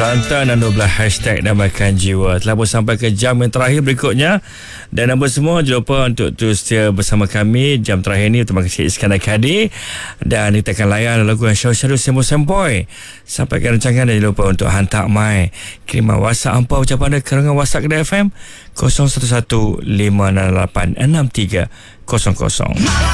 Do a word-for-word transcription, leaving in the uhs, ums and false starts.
Kelantan dan dua belas hashtag Damaikan Jiwa telah pun sampai ke jam yang terakhir berikutnya. Dan apa semua, jangan lupa untuk terus setia bersama kami jam terakhir ni. Terima kasih Iskandar Kadir. Dan kita akan layan lagu yang syarul-syarul semboi-semboi sampai ke rancangan. Dan jangan lupa untuk hantar mai kiriman WhatsApp hampa ucapan anda ke rangan WhatsApp Kedah F M kosong satu satu lima enam lapan enam tiga kosong kosong.